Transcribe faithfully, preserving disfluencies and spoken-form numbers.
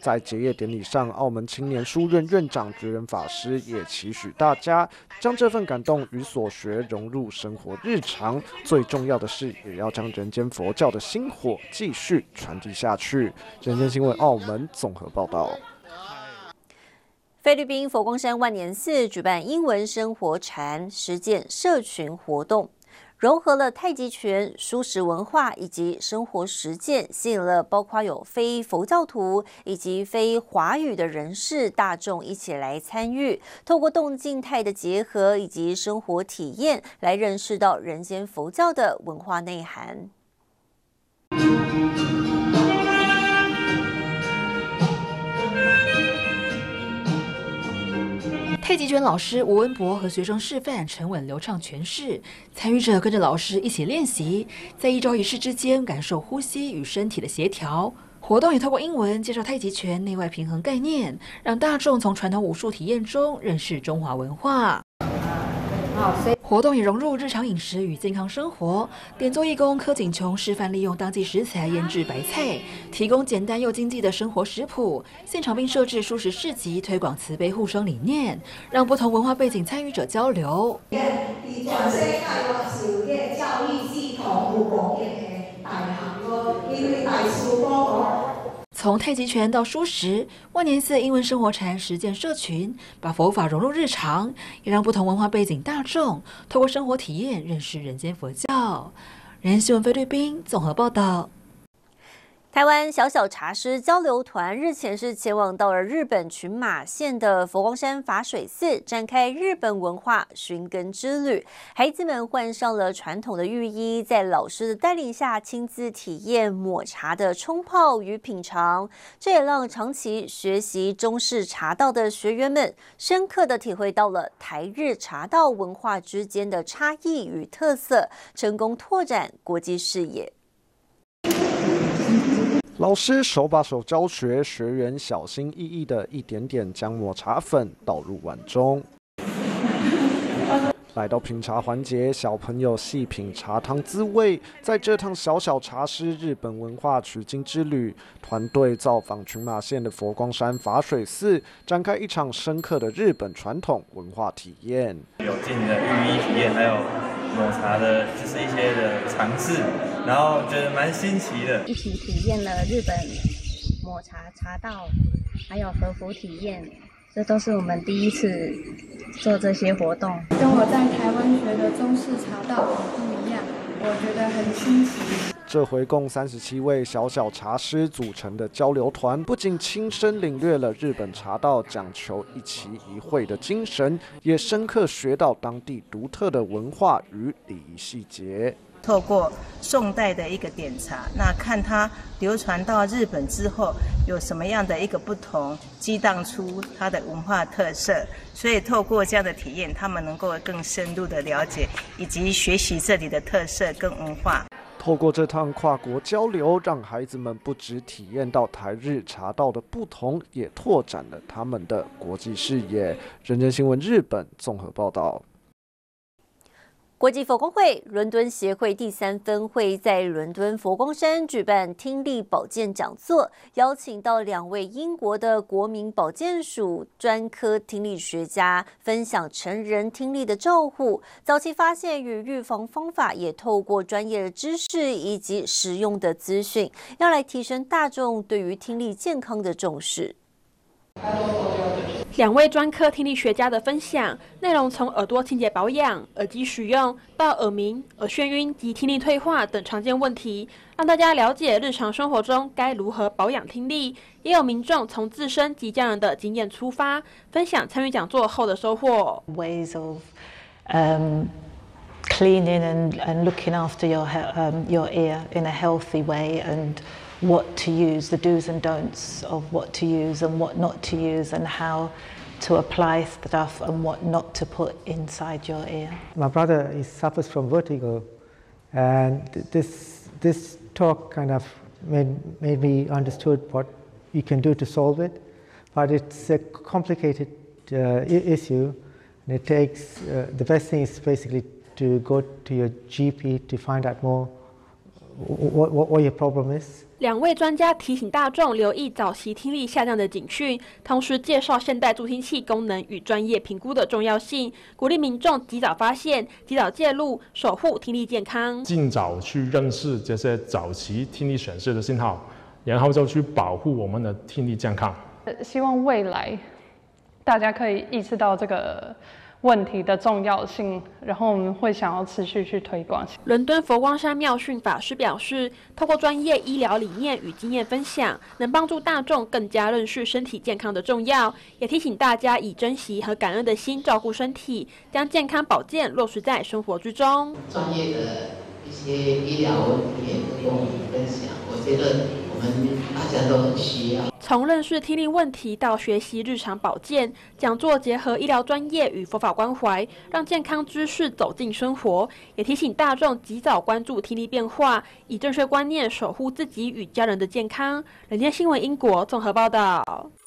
在结业典礼上，澳门青年书院院长觉仁法师也期许大家将这份感动与所学融入生活日常。最重要的是，也要将人间佛教的薪火继续传递下去。人间新闻澳门综合报道。 菲律宾佛光山万年寺举办英文生活禅实践社群活动，融合了太极拳、蔬食文化以及生活实践，吸引了包括有非佛教徒以及非华语的人士大众一起来参与，透过动静态的结合以及生活体验，来认识到人间佛教的文化内涵。 太极拳老师吴文博和学生示范沉稳流畅诠释，参与者跟着老师一起练习，在一招一式之间感受呼吸与身体的协调。活动也透过英文介绍太极拳内外平衡概念，让大众从传统武术体验中认识中华文化。活动也融入日常饮食与健康生活。点做义工柯景琼示范利用当季食材腌制白菜，提供简单又经济的生活食谱。现场并设置蔬食市集，推广慈悲护生理念，让不同文化背景参与者交流。 全世界有受嘅教育系统有貢獻嘅大學咯，因為大師講。 从太极拳到蔬食，万年寺英文生活禅实践社群，把佛法融入日常，也让不同文化背景大众透过生活体验认识人间佛教。人间新闻菲律宾综合报道。 台湾小小茶师交流团日前是前往到了日本群马县的佛光山法水寺，展开日本文化寻根之旅。孩子们换上了传统的浴衣，在老师的带领下，亲自体验抹茶的冲泡与品尝。这也让长期学习中式茶道的学员们，深刻的体会到了台日茶道文化之间的差异与特色，成功拓展国际视野。 老师手把手教学，学员小心翼翼的一点点将抹茶粉倒入碗中。来到品茶环节，小朋友细品茶汤滋味。在这趟小小茶师日本文化取经之旅，团队造访群马县的佛光山法水寺，展开一场深刻的日本传统文化体验。 有进的浴衣体验，还有抹茶的，就是一些的尝试，然后觉得蛮新奇的。 一起体验了日本抹茶茶道，还有和服体验，这都是我们第一次做这些活动。 跟我在台湾学的中式茶道很不一样，我觉得很新奇。 这回共三十七位小小茶师组成的交流团，不仅亲身领略了日本茶道讲求一期一会的精神，也深刻学到当地独特的文化与礼仪细节。 透过宋代的一个典茶，那看它流传到日本之后有什么样的一个不同，激荡出它的文化特色。所以透过这样的体验，他们能够更深入的了解以及学习这里的特色跟文化。 透过这趟跨国交流，让孩子们不只体验到台日茶道的不同，也拓展了他们的国际视野。人间新闻日本综合报道。 国际佛光会伦敦协会第三分会在伦敦佛光山举办听力保健讲座，邀请到两位英国的国民保健署专科听力学家分享成人听力的照护、早期发现与预防方法，也透过专业的知识以及实用的资讯，要来提升大众对于听力健康的重视。 两位专科听力学家的分享内容从耳朵清洁保养、耳机使用到耳鸣、耳眩晕及听力退化等常见问题，让大家了解日常生活中该如何保养听力。也有民众从自身及家人的经验出发，分享参与讲座后的收获。 Ways of um, cleaning and, and looking after your um, your ear in a healthy way, and what to use, the do's and don'ts of what to use and what not to use, and how to apply stuff and what not to put inside your ear. My brother he suffers from vertigo, and this this talk kind of made made me understood what you can do to solve it, but it's a complicated uh, issue, and it takes uh, the best thing is basically to go to your G P to find out more what, what, what your problem is. 两位专家提醒大众留意早期听力下降的警讯，同时介绍现代助听器功能与专业评估的重要性，鼓励民众及早发现、及早介入，守护听力健康。 尽早去认识这些早期听力显示的信号，然后就去保护我们的听力健康。 希望未来大家可以意识到这个问题的重要性，然后我们会想要持续去推广。 伦敦佛光山妙训法师表示，透过专业医疗理念与经验分享，能帮助大众更加认识身体健康的重要，也提醒大家以珍惜和感恩的心照顾身体，将健康保健落实在生活之中。 专业的一些医疗问题也跟我们分享，我觉得我们大家都很需要。 从认识听力问题到学习日常保健，讲座结合医疗专业与佛法关怀，让健康知识走进生活，也提醒大众及早关注听力变化，以正确观念守护自己与家人的健康。人间新闻英国综合报道。